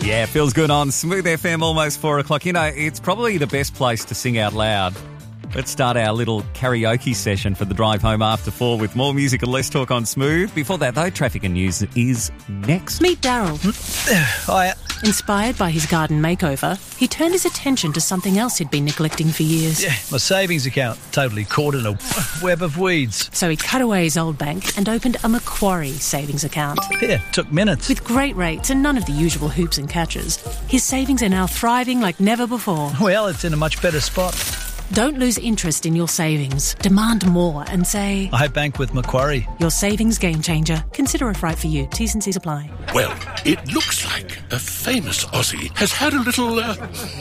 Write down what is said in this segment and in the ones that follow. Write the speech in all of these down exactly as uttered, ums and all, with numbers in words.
Yeah, feels good on Smooth F M, almost four o'clock. You know, it's probably the best place to sing out loud. Let's start our little karaoke session for the drive home after four with more music and less talk on Smooth. Before that, though, traffic and news is next. Meet Daryl. Hiya. Inspired by his garden makeover, he turned his attention to something else he'd been neglecting for years. Yeah, my savings account, totally caught in a web of weeds. So he cut away his old bank and opened a Macquarie savings account. Yeah, took minutes. With great rates and none of the usual hoops and catches, his savings are now thriving like never before. Well, it's in a much better spot. Don't lose interest in your savings. Demand more and say, I bank with Macquarie. Your savings game changer. Consider if right for you. T's and C's apply. Well, it looks like a famous Aussie has had a little uh,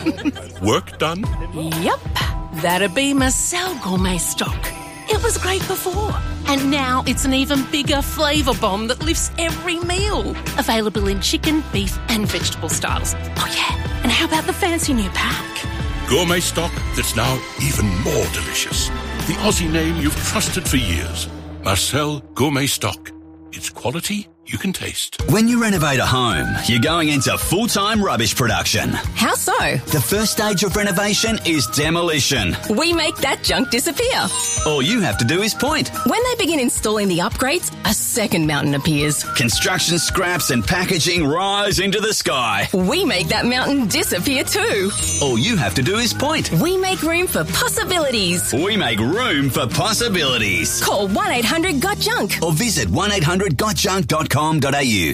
work done. Yep, that'd be Marcel Gourmet Stock. It was great before, and now it's an even bigger flavour bomb that lifts every meal. Available in chicken, beef and vegetable styles. Oh yeah, and how about the fancy new pack? Gourmet stock that's now even more delicious. The Aussie name you've trusted for years. Marcel Gourmet Stock. It's quality you can taste. When you renovate a home, you're going into full-time rubbish production. How so? The first stage of renovation is demolition. We make that junk disappear. All you have to do is point. When they begin installing the upgrades, a second mountain appears. Construction scraps and packaging rise into the sky. We make that mountain disappear too. All you have to do is point. We make room for possibilities. We make room for possibilities. Call one eight hundred got junk or visit one eight hundred got junk dot com dot a u.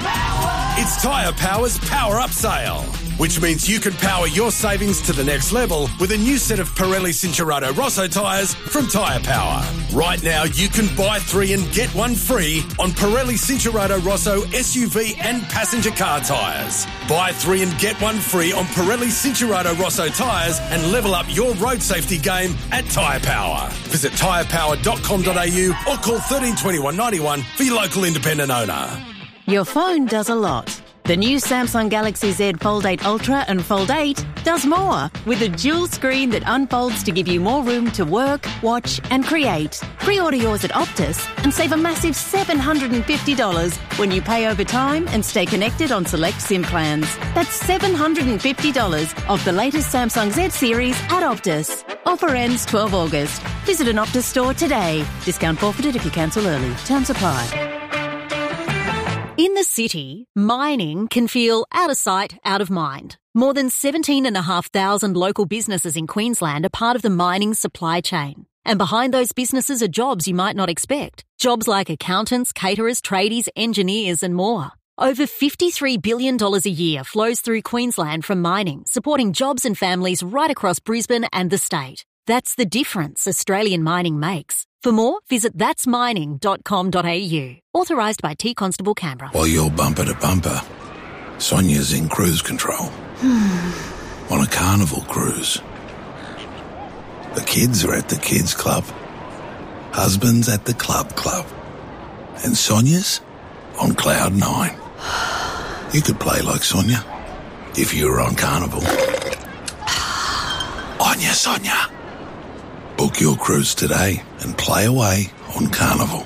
It's Tyre Power's Power Up Sale, which means you can power your savings to the next level with a new set of Pirelli Cincherato Rosso tyres from Tyre Power. Right now, you can buy three and get one free on Pirelli Cincherato Rosso S U V and passenger car tyres. Buy three and get one free on Pirelli Cincherato Rosso tyres and level up your road safety game at Tyre Power. Visit tyre power dot com dot a u or call thirteen twenty-one ninety-one for your local independent owner. Your phone does a lot. The new Samsung Galaxy Z Fold eight Ultra and Fold eight does more, with a dual screen that unfolds to give you more room to work, watch and create. Pre-order yours at Optus and save a massive seven hundred fifty dollars when you pay over time and stay connected on select SIM plans. That's seven hundred fifty dollars off the latest Samsung Z series at Optus. Offer ends twelve August. Visit an Optus store today. Discount forfeited if you cancel early. Terms apply. In the city, mining can feel out of sight, out of mind. More than seventeen thousand five hundred local businesses in Queensland are part of the mining supply chain. And behind those businesses are jobs you might not expect. Jobs like accountants, caterers, tradies, engineers and more. Over fifty-three billion dollars a year flows through Queensland from mining, supporting jobs and families right across Brisbane and the state. That's the difference Australian mining makes. For more, visit that's mining dot com dot a u. Authorised by T Constable Canberra. While you're bumper to bumper, Sonia's in cruise control. On a carnival cruise. The kids are at the kids club. Husband's at the club club. And Sonia's on cloud nine. You could play like Sonia if you were on carnival. On ya, Sonia. Book your cruise today and play away on Carnival.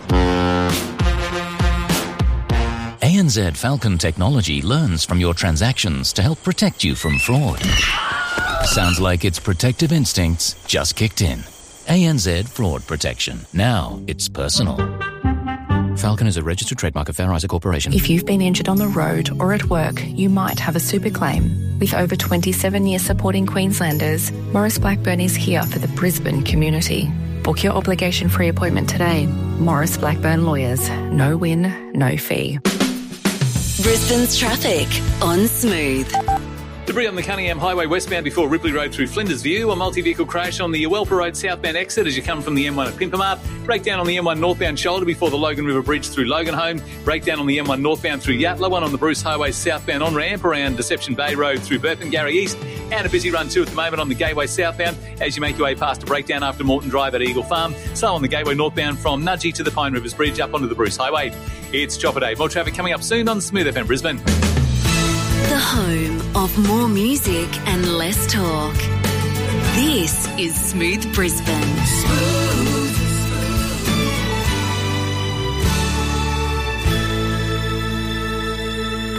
A N Z Falcon Technology learns from your transactions to help protect you from fraud. Sounds like its protective instincts just kicked in. A N Z Fraud Protection. Now it's personal. Falcon is a registered trademark of Fair Isaac Corporation. If you've been injured on the road or at work, you might have a super claim. With over twenty-seven years supporting Queenslanders, Maurice Blackburn is here for the Brisbane community. Book your obligation-free appointment today. Maurice Blackburn Lawyers. No win, no fee. Brisbane's traffic on Smooth. Debris on the Cunningham Highway westbound before Ripley Road through Flinders View. A multi-vehicle crash on the Uwelpa Road southbound exit as you come from the M one at Pimpamart. Breakdown on the M one northbound shoulder before the Logan River Bridge through Loganholme. Breakdown on the M one northbound through Yatala. One on the Bruce Highway southbound on-ramp around Deception Bay Road through Burpengary East. And a busy run too at the moment on the Gateway southbound as you make your way past a breakdown after Moreton Drive at Eagle Farm. So on the Gateway northbound from Nudgee to the Pine Rivers Bridge up onto the Bruce Highway. It's Chopper Day. More traffic coming up soon on Smooth F M Brisbane. The home of more music and less talk. This is Smooth Brisbane. Smooth.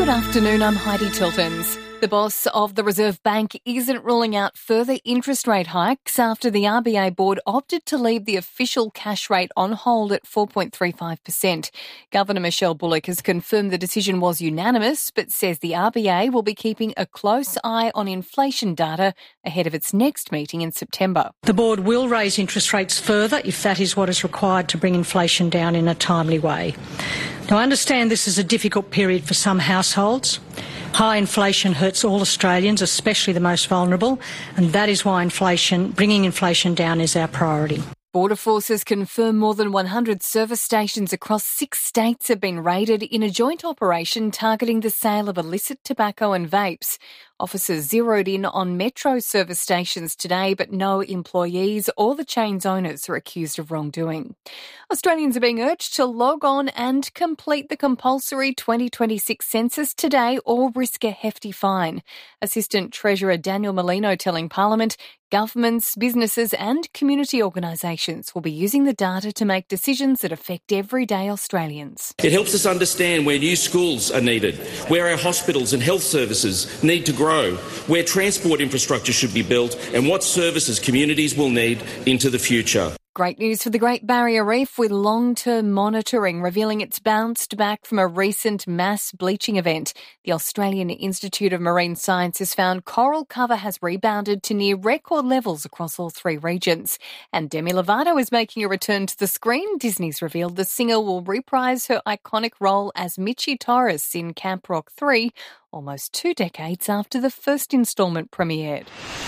Good afternoon, I'm Heidi Tiltons. The boss of the Reserve Bank isn't ruling out further interest rate hikes after the R B A board opted to leave the official cash rate on hold at four point three five percent. Governor Michelle Bullock has confirmed the decision was unanimous, but says the R B A will be keeping a close eye on inflation data ahead of its next meeting in September. The board will raise interest rates further if that is what is required to bring inflation down in a timely way. Now, I understand this is a difficult period for some households. High inflation hurts all Australians, especially the most vulnerable, and that is why inflation, bringing inflation down is our priority. Border Forces confirm more than one hundred service stations across six states have been raided in a joint operation targeting the sale of illicit tobacco and vapes. Officers zeroed in on Metro service stations today, but no employees or the chain's owners are accused of wrongdoing. Australians are being urged to log on and complete the compulsory twenty twenty-six census today or risk a hefty fine. Assistant Treasurer Daniel Molino telling Parliament governments, businesses and community organisations will be using the data to make decisions that affect everyday Australians. It helps us understand where new schools are needed, where our hospitals and health services need to grow, where transport infrastructure should be built and what services communities will need into the future. Great news for the Great Barrier Reef, with long-term monitoring revealing it's bounced back from a recent mass bleaching event. The Australian Institute of Marine Science has found coral cover has rebounded to near record levels across all three regions. And Demi Lovato is making a return to the screen. Disney's revealed the singer will reprise her iconic role as Michi Torres in Camp Rock three, almost two decades after the first instalment premiered.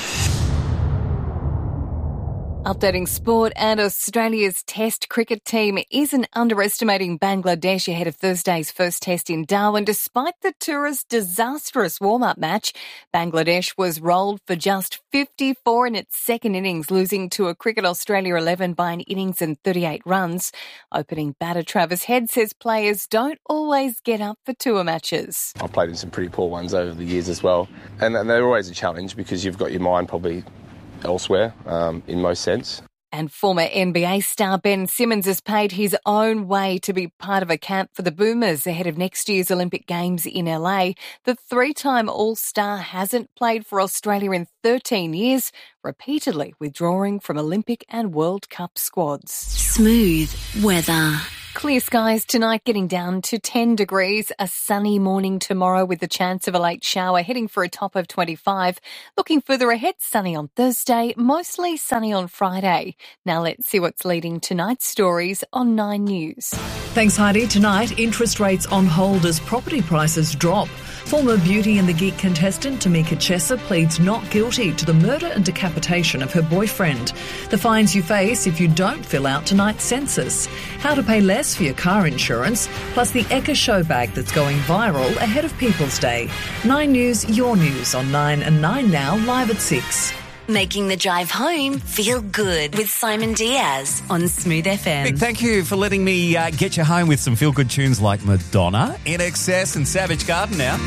Updating sport, and Australia's Test cricket team isn't underestimating Bangladesh ahead of Thursday's first test in Darwin. Despite the tourists' disastrous warm-up match, Bangladesh was rolled for just fifty-four in its second innings, losing to a Cricket Australia eleven by an innings and thirty-eight runs. Opening batter Travis Head says players don't always get up for tour matches. I've played in some pretty poor ones over the years as well, and they're always a challenge because you've got your mind probably elsewhere, um, in most sense. And former N B A star Ben Simmons has paid his own way to be part of a camp for the Boomers ahead of next year's Olympic Games in L A. The three-time All-Star hasn't played for Australia in thirteen years, repeatedly withdrawing from Olympic and World Cup squads. Smooth weather. Clear skies tonight, getting down to ten degrees. A sunny morning tomorrow with the chance of a late shower, heading for a top of twenty-five. Looking further ahead, sunny on Thursday, mostly sunny on Friday. Now let's see what's leading tonight's stories on Nine News. Thanks, Heidi. Tonight, interest rates on hold as property prices drop. Former Beauty and the Geek contestant Tamika Chesser pleads not guilty to the murder and decapitation of her boyfriend. The fines you face if you don't fill out tonight's census. How to pay less for your car insurance, plus the Ekka show bag that's going viral ahead of People's Day. Nine News, your news on Nine and Nine Now, live at six. Making the drive home feel good with Simon Diaz on Smooth F M. Big thank you for letting me uh, get you home with some feel-good tunes like Madonna, I N X S and Savage Garden now.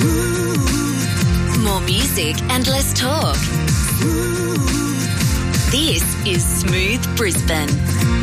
More music and less talk. This is Smooth Brisbane.